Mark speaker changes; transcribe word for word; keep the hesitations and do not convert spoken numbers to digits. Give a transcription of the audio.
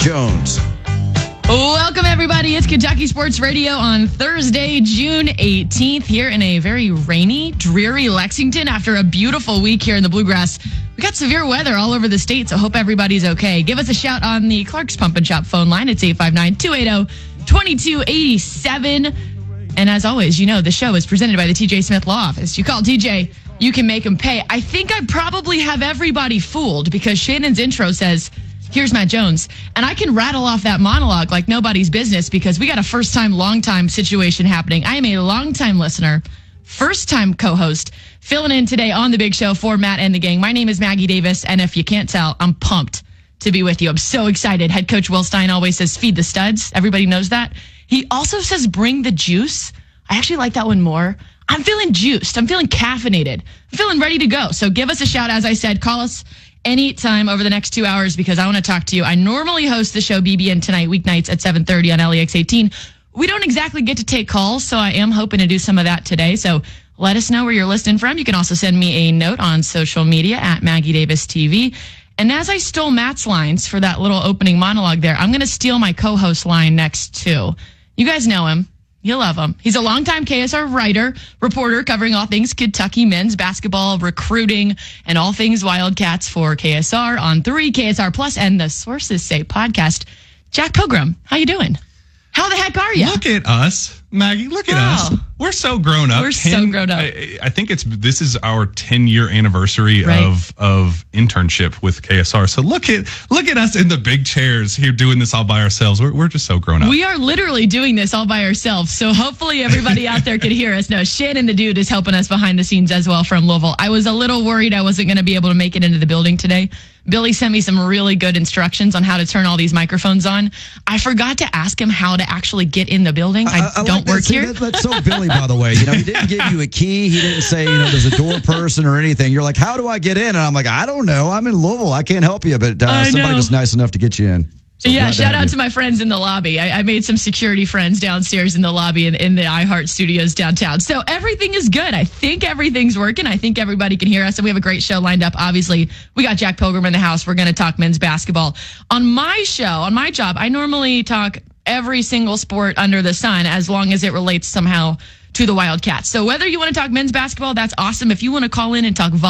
Speaker 1: Jones.
Speaker 2: Welcome, everybody. It's Kentucky Sports Radio on Thursday, June eighteenth, here in a very rainy, dreary Lexington after a beautiful week here in the Bluegrass. We got severe weather all over the state, so hope everybody's okay. Give us a shout on the Clark's Pump and Shop phone line. It's eight five nine, two eight zero, two two eight seven. And as always, you know, the show is presented by the T J Smith Law Office. You call T J, you can make him pay. I think I probably have everybody fooled because Shannon's intro says, here's Matt Jones. And I can rattle off that monologue like nobody's business because we got a first-time, long-time situation happening. I am a long-time listener, first-time co-host, filling in today on The Big Show for Matt and the gang. My name is Maggie Davis, and if you can't tell, I'm pumped to be with you. I'm so excited. Head coach Will Stein always says, feed the studs. Everybody knows that. He also says, bring the juice. I actually like that one more. I'm feeling juiced. I'm feeling caffeinated. I'm feeling ready to go. So give us a shout. As I said, call us anytime over the next two hours because I want to talk to you. I normally host the show B B N Tonight weeknights at seven thirty on L E X eighteen. We don't exactly get to take calls, so I am hoping to do some of that today. So let us know where you're listening from. You can also send me a note on social media at Maggie Davis T V. And as I stole Matt's lines for that little opening monologue there, I'm going to steal my co-host line next too. You guys know him. You love him. He's a longtime K S R writer, reporter covering all things Kentucky men's basketball, recruiting, and all things Wildcats for K S R on three, K S R Plus, and the Sources Say podcast. Jack Pilgrim, how you doing? How the heck are you?
Speaker 3: Look at us, Maggie. Look at
Speaker 2: Wow.
Speaker 3: us. We're so grown up.
Speaker 2: We're so grown up.
Speaker 3: I, I think it's this is our ten year anniversary
Speaker 2: Right.
Speaker 3: of of internship with K S R. So look at look at us in the big chairs here doing this all by ourselves. We're we're just so grown up.
Speaker 2: We are literally doing this all by ourselves, so hopefully everybody out there can hear us. No, Shannon the dude is helping us behind the scenes as well from Louisville. I was a little worried I wasn't going to be able to make it into the building today. Billy sent me some really good instructions on how to turn all these microphones on. I forgot to ask him how to actually get in the building. I,
Speaker 1: I, I
Speaker 2: don't
Speaker 1: like
Speaker 2: work
Speaker 1: that. See,
Speaker 2: here.
Speaker 1: that- that's so Billy, by the way. You know, he didn't give you a key. He didn't say, you know, there's a door person or anything. You're like, how do I get in? And I'm like, I don't know. I'm in Louisville. I can't help you. But uh,
Speaker 2: I
Speaker 1: somebody
Speaker 2: know.
Speaker 1: was nice enough to get you in. So
Speaker 2: Yeah,
Speaker 1: glad to
Speaker 2: shout
Speaker 1: have
Speaker 2: out
Speaker 1: you.
Speaker 2: to my friends in the lobby. I, I made some security friends downstairs in the lobby in, in the iHeart Studios downtown. So everything is good. I think everything's working. I think everybody can hear us. And we have a great show lined up. Obviously, we got Jack Pilgrim in the house. We're going to talk men's basketball. On my show, on my job, I normally talk every single sport under the sun as long as it relates somehow to the Wildcats. So whether you want to talk men's basketball, that's awesome. If you want to call in and talk volleyball,